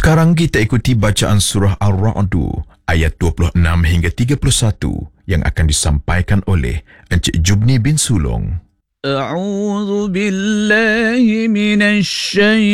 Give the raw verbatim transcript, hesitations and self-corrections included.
Sekarang kita ikuti bacaan surah Ar-Ra'du ayat dua puluh enam hingga tiga puluh satu yang akan disampaikan oleh Encik Jubni bin Sulong. أعوذ بالله من الشيطان